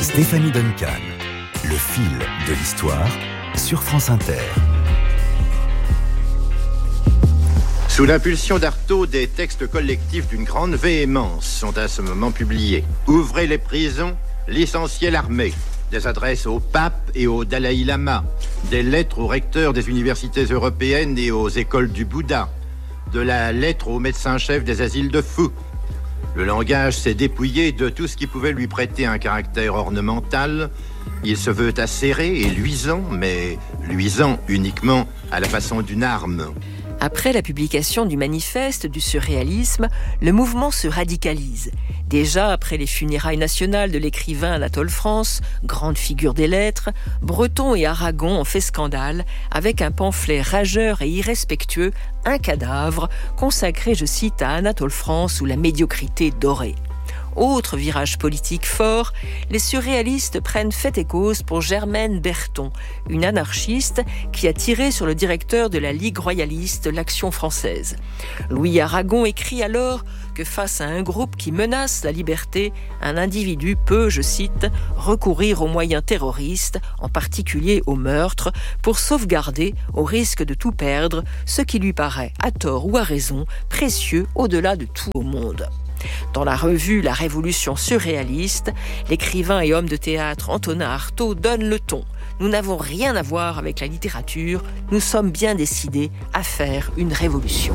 Stéphanie Duncan, le fil de l'histoire sur France Inter. Sous l'impulsion d'Artaud, des textes collectifs d'une grande véhémence sont à ce moment publiés. Ouvrez les prisons, licenciez l'armée. Des adresses au pape et au Dalai Lama. Des lettres aux recteurs des universités européennes et aux écoles du Bouddha. De la lettre au médecin-chef des asiles de fous. Le langage s'est dépouillé de tout ce qui pouvait lui prêter un caractère ornemental. Il se veut acéré et luisant, mais luisant uniquement à la façon d'une arme. Après la publication du manifeste du surréalisme, le mouvement se radicalise. Déjà après les funérailles nationales de l'écrivain Anatole France, grande figure des lettres, Breton et Aragon ont fait scandale avec un pamphlet rageur et irrespectueux, Un cadavre, consacré, je cite, à Anatole France ou la médiocrité dorée. Autre virage politique fort, les surréalistes prennent fait et cause pour Germaine Berton, une anarchiste qui a tiré sur le directeur de la Ligue royaliste, l'Action française. Louis Aragon écrit alors que face à un groupe qui menace la liberté, un individu peut, je cite, recourir aux moyens terroristes, en particulier au meurtre, pour sauvegarder, au risque de tout perdre, ce qui lui paraît, à tort ou à raison, précieux au-delà de tout au monde. Dans la revue La Révolution surréaliste, l'écrivain et homme de théâtre Antonin Artaud donne le ton. Nous n'avons rien à voir avec la littérature, nous sommes bien décidés à faire une révolution.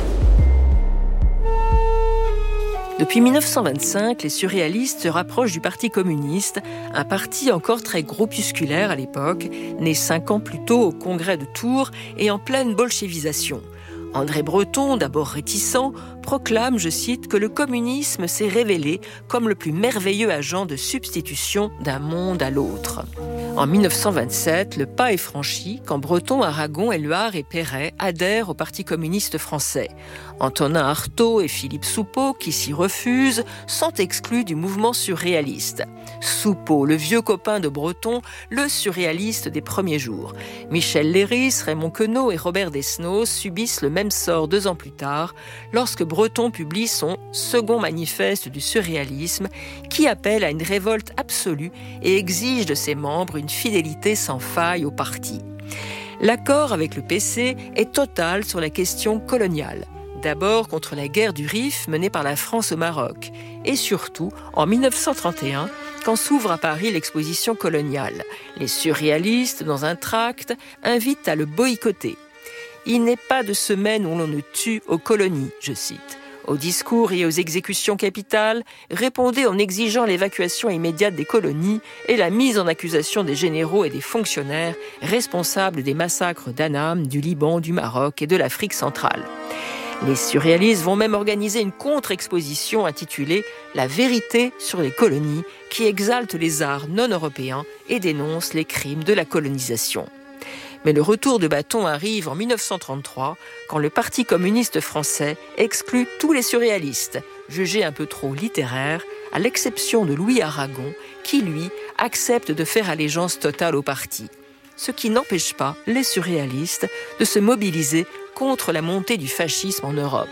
Depuis 1925, les surréalistes se rapprochent du Parti communiste, un parti encore très groupusculaire à l'époque, né 5 ans plus tôt au congrès de Tours et en pleine bolchevisation. André Breton, d'abord réticent, proclame, je cite, que le communisme s'est révélé comme le plus merveilleux agent de substitution d'un monde à l'autre. En 1927, le pas est franchi quand Breton, Aragon, Éluard et Perret adhèrent au Parti communiste français. Antonin Artaud et Philippe Soupeau, qui s'y refusent, sont exclus du mouvement surréaliste. Soupeau, le vieux copain de Breton, le surréaliste des premiers jours. Michel Léris, Raymond Queneau et Robert Desnos subissent le même sort 2 ans plus tard, lorsque Breton publie son second manifeste du surréalisme, qui appelle à une révolte absolue et exige de ses membres une fidélité sans faille au parti. L'accord avec le PC est total sur la question coloniale. D'abord contre la guerre du Rif menée par la France au Maroc, et surtout en 1931, quand s'ouvre à Paris l'exposition coloniale. Les surréalistes, dans un tract, invitent à le boycotter. Il n'est pas de semaine où l'on ne tue aux colonies, je cite. Aux discours et aux exécutions capitales, répondez en exigeant l'évacuation immédiate des colonies et la mise en accusation des généraux et des fonctionnaires responsables des massacres d'Annam, du Liban, du Maroc et de l'Afrique centrale. Les surréalistes vont même organiser une contre-exposition intitulée « La vérité sur les colonies » qui exalte les arts non-européens et dénonce les crimes de la colonisation. Mais le retour de bâton arrive en 1933, quand le Parti communiste français exclut tous les surréalistes, jugés un peu trop littéraires, à l'exception de Louis Aragon, qui, lui, accepte de faire allégeance totale au parti. Ce qui n'empêche pas les surréalistes de se mobiliser contre la montée du fascisme en Europe.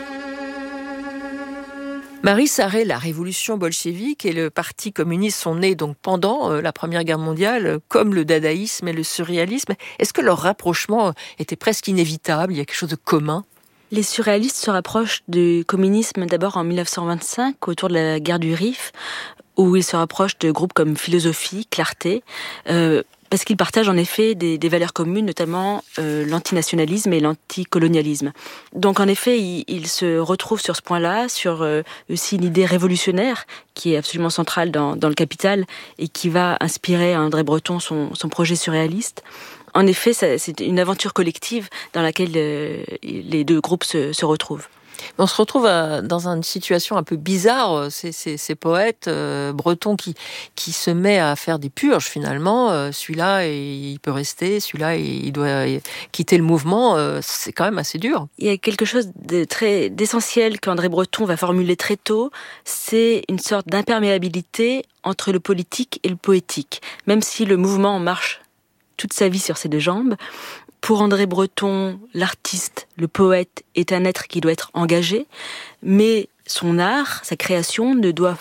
Marie Sarré, la révolution bolchevique et le Parti communiste sont nés donc pendant la Première Guerre mondiale, comme le dadaïsme et le surréalisme. Est-ce que leur rapprochement était presque inévitable? Il y a quelque chose de commun? Les surréalistes se rapprochent du communisme d'abord en 1925, autour de la guerre du Rif, où ils se rapprochent de groupes comme Philosophie, Clarté, parce qu'ils partagent en effet des valeurs communes, notamment l'antinationalisme et l'anticolonialisme. Donc en effet, ils se retrouvent sur ce point-là, sur aussi une idée révolutionnaire qui est absolument centrale dans le Capital et qui va inspirer à André Breton son projet surréaliste. En effet, c'est une aventure collective dans laquelle les 2 groupes se retrouvent. On se retrouve dans une situation un peu bizarre, ces poètes bretons qui se met à faire des purges finalement. Celui-là, il peut rester, celui-là, il doit quitter le mouvement. C'est quand même assez dur. Il y a quelque chose d'essentiel qu'André Breton va formuler très tôt, c'est une sorte d'imperméabilité entre le politique et le poétique. Même si le mouvement marche toute sa vie sur ses 2 jambes, pour André Breton, l'artiste, le poète, est un être qui doit être engagé, mais son art, sa création, ne doit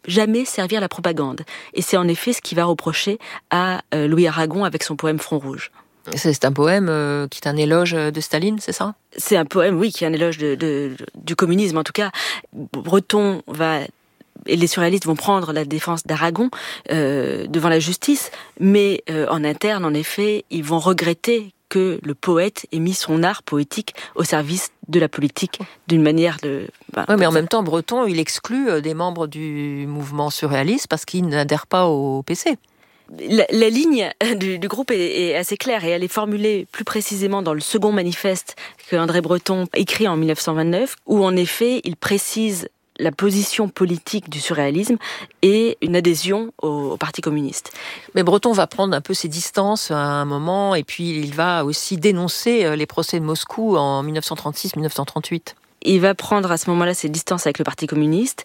jamais servir la propagande. Et c'est en effet ce qu'il va reprocher à Louis Aragon avec son poème Front Rouge. C'est un poème qui est un éloge de Staline, c'est ça ? C'est un poème, oui, qui est un éloge du communisme. En tout cas, Breton et les surréalistes vont prendre la défense d'Aragon devant la justice, mais en interne, en effet, ils vont regretter que le poète ait mis son art poétique au service de la politique d'une manière de... Oui, mais en même temps, Breton, il exclut des membres du mouvement surréaliste parce qu'ils n'adhèrent pas au PC. La ligne du groupe est assez claire et elle est formulée plus précisément dans le second manifeste que André Breton écrit en 1929, où en effet il précise la position politique du surréalisme et une adhésion au Parti communiste. Mais Breton va prendre un peu ses distances à un moment et puis il va aussi dénoncer les procès de Moscou en 1936-1938. Il va prendre à ce moment-là ses distances avec le Parti communiste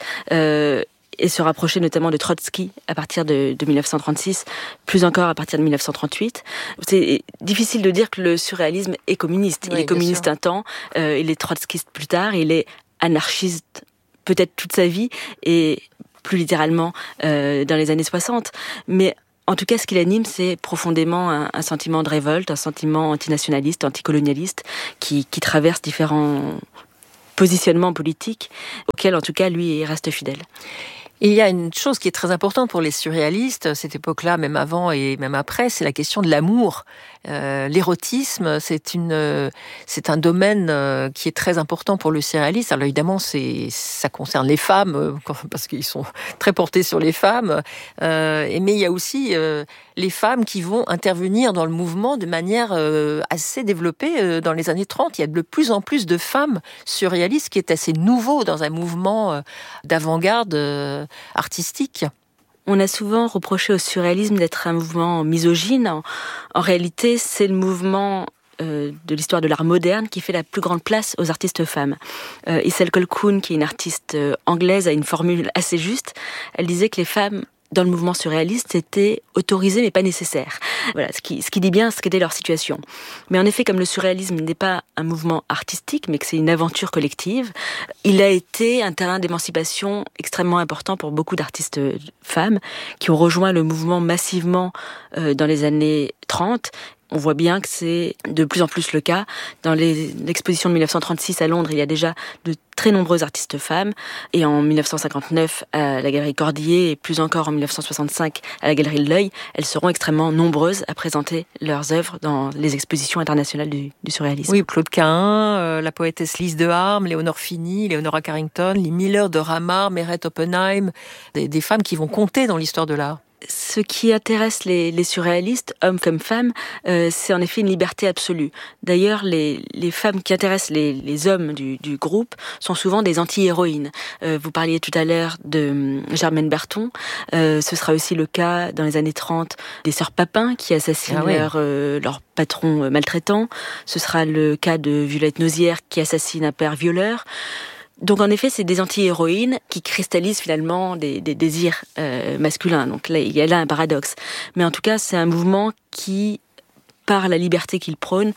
et se rapprocher notamment de Trotsky à partir de 1936, plus encore à partir de 1938. C'est difficile de dire que le surréalisme est communiste. Il est communiste un temps, il est trotskiste plus tard, il est anarchiste peut-être toute sa vie, et plus littéralement dans les années 60. Mais en tout cas, ce qui l'anime, c'est profondément un sentiment de révolte, un sentiment antinationaliste, anticolonialiste, qui traverse différents positionnements politiques, auxquels en tout cas, lui, il reste fidèle. Il y a une chose qui est très importante pour les surréalistes, cette époque-là, même avant et même après, c'est la question de l'amour. L'érotisme, c'est un domaine qui est très important pour le surréaliste. Alors évidemment, ça concerne les femmes, parce qu'ils sont très portés sur les femmes. Mais il y a aussi les femmes qui vont intervenir dans le mouvement de manière assez développée dans les années 30. Il y a de plus en plus de femmes surréalistes, qui est assez nouveau dans un mouvement d'avant-garde artistique. On a souvent reproché au surréalisme d'être un mouvement misogyne. En réalité, c'est le mouvement de l'histoire de l'art moderne qui fait la plus grande place aux artistes femmes. Issel Colquhoun, qui est une artiste anglaise, a une formule assez juste. Elle disait que les femmes dans le mouvement surréaliste étaient autorisées mais pas nécessaires. Voilà, ce qui dit bien ce qu'était leur situation. Mais en effet, comme le surréalisme n'est pas un mouvement artistique, mais que c'est une aventure collective, il a été un terrain d'émancipation extrêmement important pour beaucoup d'artistes femmes qui ont rejoint le mouvement massivement dans les années 30. On voit bien que c'est de plus en plus le cas. Dans l'exposition de 1936 à Londres, il y a déjà de très nombreuses artistes femmes. Et en 1959, à la Galerie Cordier, et plus encore en 1965, à la Galerie L'Œil, elles seront extrêmement nombreuses à présenter leurs œuvres dans les expositions internationales du surréalisme. Oui, Claude Cahun, la poétesse Lise de Harme, Léonore Fini, Leonora Carrington, Lee Miller de Ramar, Meret Oppenheim, des femmes qui vont compter dans l'histoire de l'art. Ce qui intéresse les surréalistes, hommes comme femmes, c'est en effet une liberté absolue. D'ailleurs, les femmes qui intéressent les hommes du groupe sont souvent des anti-héroïnes. Vous parliez tout à l'heure de Germaine Berton. Ce sera aussi le cas dans les années 30 des sœurs Papin qui assassinent leur patron maltraitant. Ce sera le cas de Violette Nozière qui assassine un père violeur. Donc en effet, c'est des anti-héroïnes qui cristallisent finalement des désirs masculins. Donc là, il y a là un paradoxe. Mais en tout cas, c'est un mouvement qui, par la liberté qu'il prône,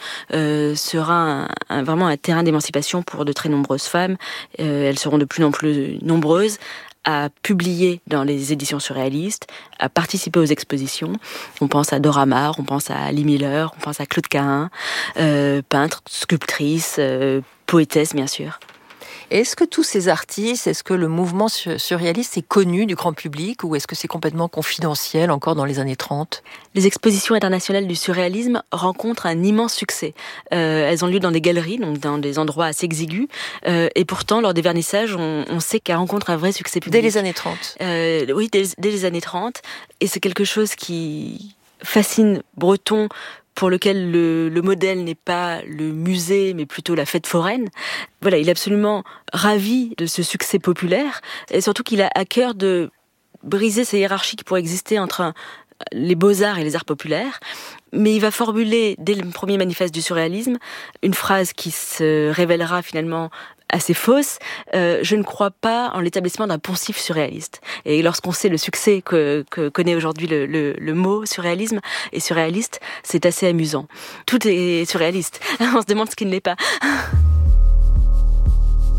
sera vraiment un terrain d'émancipation pour de très nombreuses femmes. Elles seront de plus en plus nombreuses à publier dans les éditions surréalistes, à participer aux expositions. On pense à Dora Maar, on pense à Lee Miller, on pense à Claude Cahun, peintre, sculptrice, poétesse bien sûr. Est-ce que tous ces artistes, est-ce que le mouvement surréaliste est connu du grand public ou est-ce que c'est complètement confidentiel encore dans les années 30 ? Les expositions internationales du surréalisme rencontrent un immense succès. Elles ont lieu dans des galeries, donc dans des endroits assez exigus. Et pourtant, lors des vernissages, on sait qu'elles rencontrent un vrai succès public. Dès les années 30 ? Oui, dès les années 30. Et c'est quelque chose qui fascine Breton, pour lequel le modèle n'est pas le musée, mais plutôt la fête foraine. Voilà, il est absolument ravi de ce succès populaire, et surtout qu'il a à cœur de briser ces hiérarchies qui pourraient exister entre les beaux-arts et les arts populaires. Mais il va formuler, dès le premier manifeste du surréalisme, une phrase qui se révélera finalement assez fausse. Je ne crois pas en l'établissement d'un poncif surréaliste. Et lorsqu'on sait le succès que connaît aujourd'hui le mot surréalisme et surréaliste, c'est assez amusant. Tout est surréaliste. On se demande ce qui ne l'est pas.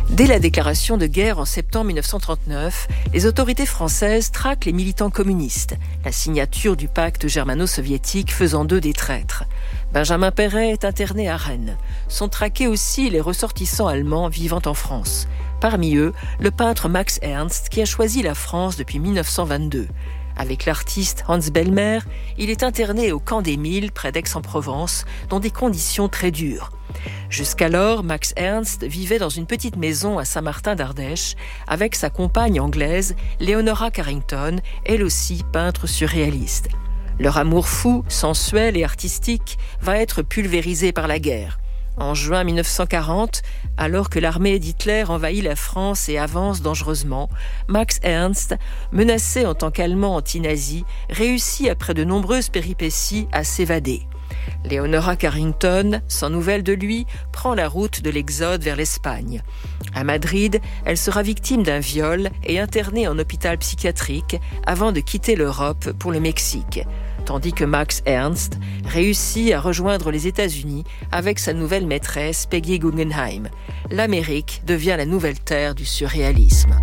Dès la déclaration de guerre en septembre 1939, les autorités françaises traquent les militants communistes, la signature du pacte germano-soviétique faisant d'eux des traîtres. Benjamin Péret est interné à Rennes. Sont traqués aussi les ressortissants allemands vivant en France. Parmi eux, le peintre Max Ernst, qui a choisi la France depuis 1922. Avec l'artiste Hans Bellmer, il est interné au camp des Milles, près d'Aix-en-Provence, dans des conditions très dures. Jusqu'alors, Max Ernst vivait dans une petite maison à Saint-Martin d'Ardèche avec sa compagne anglaise, Leonora Carrington, elle aussi peintre surréaliste. Leur amour fou, sensuel et artistique va être pulvérisé par la guerre. En juin 1940, alors que l'armée d'Hitler envahit la France et avance dangereusement, Max Ernst, menacé en tant qu'Allemand anti-nazi, réussit après de nombreuses péripéties à s'évader. Leonora Carrington, sans nouvelles de lui, prend la route de l'exode vers l'Espagne. À Madrid, elle sera victime d'un viol et internée en hôpital psychiatrique avant de quitter l'Europe pour le Mexique. Tandis que Max Ernst réussit à rejoindre les États-Unis avec sa nouvelle maîtresse Peggy Guggenheim. L'Amérique devient la nouvelle terre du surréalisme.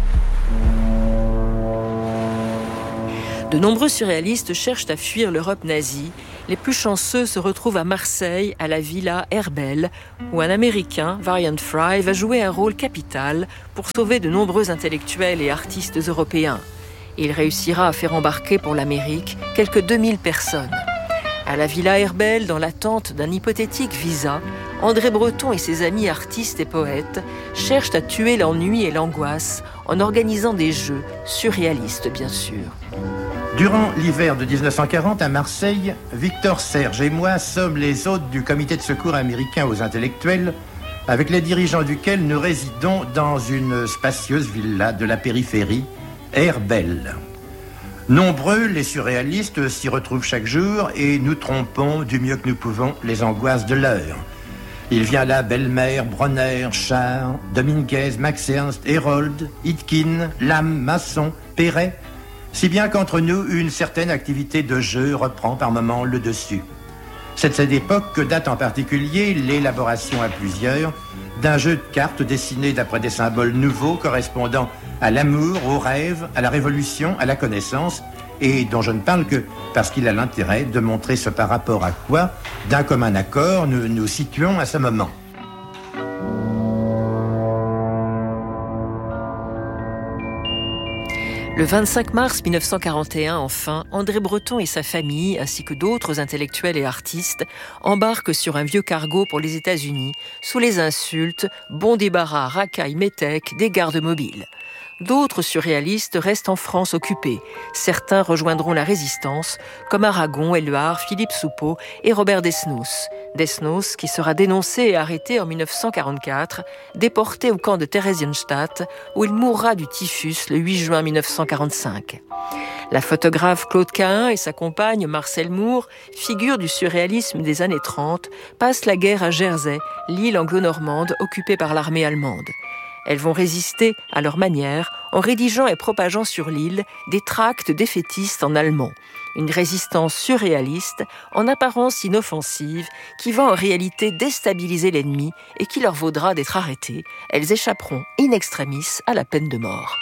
De nombreux surréalistes cherchent à fuir l'Europe nazie. Les plus chanceux se retrouvent à Marseille, à la Villa Herbel, où un Américain, Varian Fry, va jouer un rôle capital pour sauver de nombreux intellectuels et artistes européens. Il réussira à faire embarquer pour l'Amérique quelques 2000 personnes. À la Villa Herbel, dans l'attente d'un hypothétique visa, André Breton et ses amis artistes et poètes cherchent à tuer l'ennui et l'angoisse en organisant des jeux, surréalistes bien sûr. Durant l'hiver de 1940 à Marseille, Victor Serge et moi sommes les hôtes du comité de secours américain aux intellectuels, avec les dirigeants duquel nous résidons dans une spacieuse villa de la périphérie, Herbel. Nombreux, les surréalistes s'y retrouvent chaque jour et nous trompons du mieux que nous pouvons les angoisses de l'heure. Il vient là Bellmer, Bronner, Char, Dominguez, Max Ernst, Herold, Hitkin, Lam, Masson, Perret, si bien qu'entre nous, une certaine activité de jeu reprend par moments le dessus. C'est de cette époque que date en particulier l'élaboration à plusieurs d'un jeu de cartes dessiné d'après des symboles nouveaux correspondant à l'amour, au rêve, à la révolution, à la connaissance, et dont je ne parle que parce qu'il a l'intérêt de montrer ce par rapport à quoi, d'un commun accord, nous nous situons à ce moment. Le 25 mars 1941, enfin, André Breton et sa famille, ainsi que d'autres intellectuels et artistes, embarquent sur un vieux cargo pour les États-Unis, sous les insultes, bon débarras, racailles, métèques, des gardes mobiles. D'autres surréalistes restent en France occupés. Certains rejoindront la résistance, comme Aragon, Éluard, Philippe Soupeau et Robert Desnos. Desnos, qui sera dénoncé et arrêté en 1944, déporté au camp de Theresienstadt, où il mourra du typhus le 8 juin 1945. La photographe Claude Cahun et sa compagne Marcel Moore, figure du surréalisme des années 30, passent la guerre à Jersey, l'île anglo-normande occupée par l'armée allemande. Elles vont résister à leur manière en rédigeant et propageant sur l'île des tracts défaitistes en allemand. Une résistance surréaliste, en apparence inoffensive, qui va en réalité déstabiliser l'ennemi et qui leur vaudra d'être arrêtées. Elles échapperont in extremis à la peine de mort.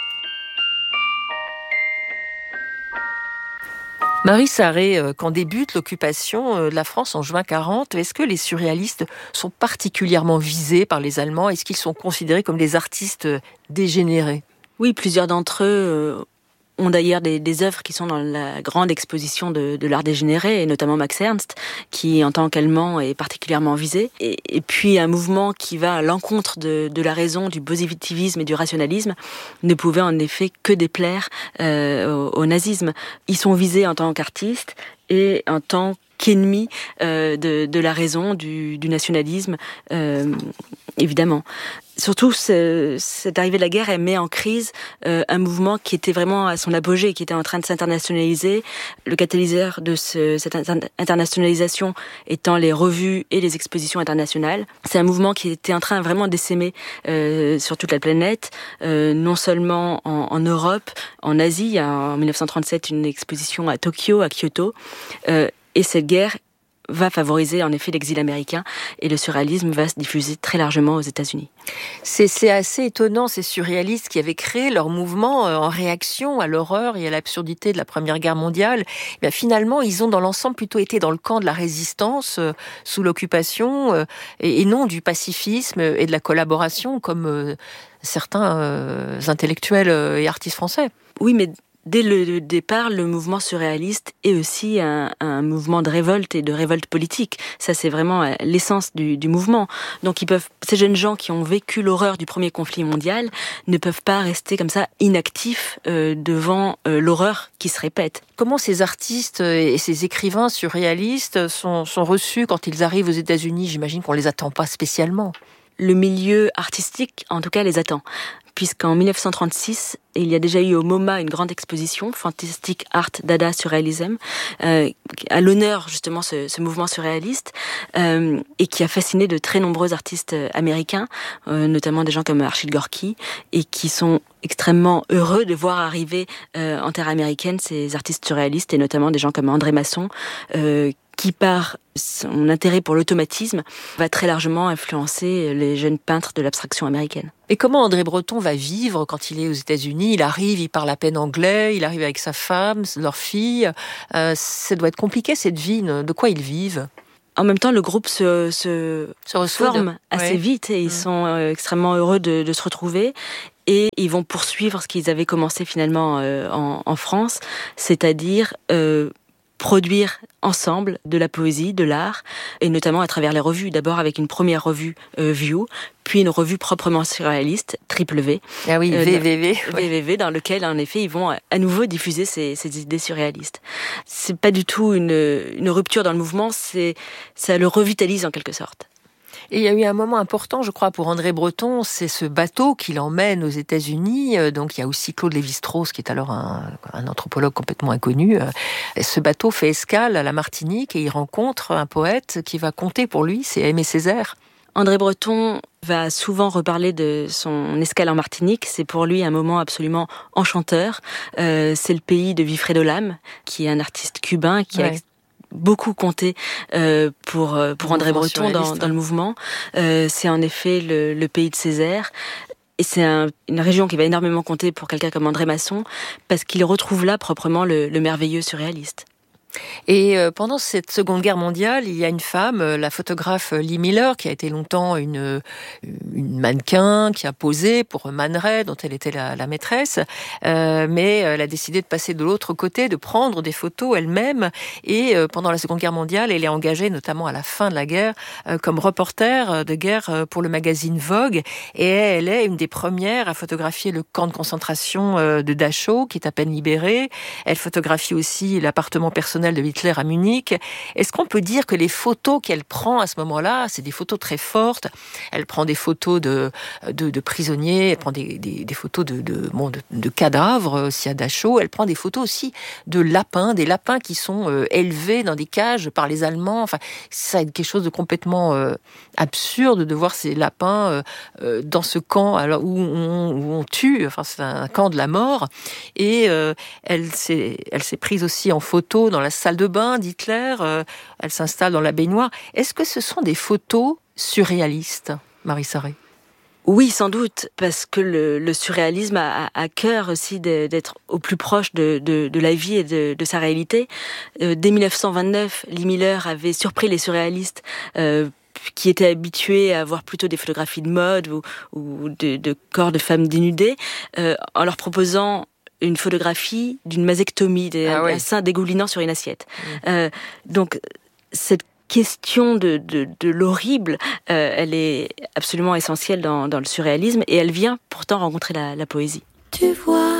Marie Sarré, quand débute l'occupation de la France en juin 40, est-ce que les surréalistes sont particulièrement visés par les Allemands ? Est-ce qu'ils sont considérés comme des artistes dégénérés ? Oui, plusieurs d'entre eux ont d'ailleurs des œuvres qui sont dans la grande exposition de l'art dégénéré, et notamment Max Ernst, qui en tant qu'Allemand est particulièrement visé. Et puis un mouvement qui va à l'encontre de la raison, du positivisme et du rationalisme, ne pouvait en effet que déplaire au nazisme. Ils sont visés en tant qu'artistes et en tant qu'ennemis de la raison, du nationalisme, évidemment. Surtout, cette arrivée de la guerre, elle met en crise un mouvement qui était vraiment à son apogée, qui était en train de s'internationaliser. Le catalyseur de cette internationalisation étant les revues et les expositions internationales. C'est un mouvement qui était en train vraiment d'essaimer sur toute la planète, non seulement en Europe, en Asie. Il y a en 1937 une exposition à Tokyo, à Kyoto. Et cette guerre va favoriser en effet l'exil américain et le surréalisme va se diffuser très largement aux États-Unis. C'est assez étonnant, ces surréalistes qui avaient créé leur mouvement en réaction à l'horreur et à l'absurdité de la Première Guerre mondiale. Eh bien, finalement, ils ont dans l'ensemble plutôt été dans le camp de la résistance sous l'occupation et non du pacifisme et de la collaboration comme certains intellectuels et artistes français. Oui, mais dès le départ, le mouvement surréaliste est aussi un mouvement de révolte et de révolte politique. Ça, c'est vraiment l'essence du mouvement. Donc, ces jeunes gens qui ont vécu l'horreur du premier conflit mondial ne peuvent pas rester comme ça inactifs devant l'horreur qui se répète. Comment ces artistes et ces écrivains surréalistes sont reçus quand ils arrivent aux États-Unis? J'imagine qu'on les attend pas spécialement. Le milieu artistique, en tout cas, les attend. Puisqu'en 1936, il y a déjà eu au MoMA une grande exposition, Fantastic Art Dada Surrealism, à l'honneur justement ce mouvement surréaliste, et qui a fasciné de très nombreux artistes américains, notamment des gens comme Archie Gorky, et qui sont extrêmement heureux de voir arriver en terre américaine ces artistes surréalistes, et notamment des gens comme André Masson, qui par son intérêt pour l'automatisme va très largement influencer les jeunes peintres de l'abstraction américaine. Et comment André Breton va vivre quand il est aux États-Unis? Il arrive, il parle à peine anglais, il arrive avec sa femme, leur fille. Ça doit être compliqué cette vie. De quoi ils vivent? En même temps, le groupe se forme assez vite et ils sont extrêmement heureux de se retrouver. Et ils vont poursuivre ce qu'ils avaient commencé finalement en France, c'est-à-dire produire ensemble de la poésie, de l'art, et notamment à travers les revues. D'abord avec une première revue View, puis une revue proprement surréaliste, W. Ah oui, VVV. VVV, dans lequel, en effet, ils vont à nouveau diffuser ces idées surréalistes. C'est pas du tout une rupture dans le mouvement, ça le revitalise en quelque sorte. Et il y a eu un moment important, je crois, pour André Breton, c'est ce bateau qui l'emmène aux États-Unis. Donc il y a aussi Claude Lévi-Strauss, qui est alors un anthropologue complètement inconnu. Ce bateau fait escale à la Martinique et il rencontre un poète qui va compter pour lui, c'est Aimé Césaire. André Breton va souvent reparler de son escale en Martinique. C'est pour lui un moment absolument enchanteur. C'est le pays de Wilfredo Lam, qui est un artiste cubain qui a beaucoup compté pour André Breton dans le mouvement. C'est en effet le pays de Césaire. Et c'est une région qui va énormément compter pour quelqu'un comme André Masson, parce qu'il retrouve là proprement le merveilleux surréaliste. Et pendant cette Seconde Guerre mondiale, il y a une femme, la photographe Lee Miller, qui a été longtemps une mannequin, qui a posé pour Man Ray, dont elle était la maîtresse, mais elle a décidé de passer de l'autre côté, de prendre des photos elle-même, et pendant la Seconde Guerre mondiale, elle est engagée, notamment à la fin de la guerre, comme reporter de guerre pour le magazine Vogue, et elle est une des premières à photographier le camp de concentration de Dachau, qui est à peine libéré. Elle photographie aussi l'appartement personnel de Hitler à Munich. Est-ce qu'on peut dire que les photos qu'elle prend à ce moment-là, c'est des photos très fortes? Elle prend des photos de prisonniers, elle prend des photos de cadavres aussi à Dachau, elle prend des photos aussi de lapins, des lapins qui sont élevés dans des cages par les Allemands. Enfin, ça quelque chose de complètement absurde de voir ces lapins dans ce camp alors où on tue. Enfin, c'est un camp de la mort. Et elle s'est prise aussi en photo dans la salle de bain d'Hitler, elle s'installe dans la baignoire. Est-ce que ce sont des photos surréalistes, Marie Sarré? Oui, sans doute, parce que le surréalisme a à cœur aussi d'être au plus proche de la vie et de sa réalité. Dès 1929, Lee Miller avait surpris les surréalistes qui étaient habitués à voir plutôt des photographies de mode ou de corps de femmes dénudées, en leur proposant une photographie d'une mastectomie, un sein dégoulinant sur une assiette. Donc, cette question de l'horrible, elle est absolument essentielle dans le surréalisme et elle vient pourtant rencontrer la poésie. Tu vois